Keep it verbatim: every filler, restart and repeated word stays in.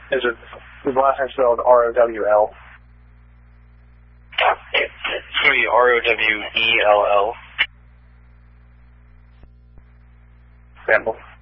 Is it, his last name spelled R O W L? It's going to be R O W E L L. Sample.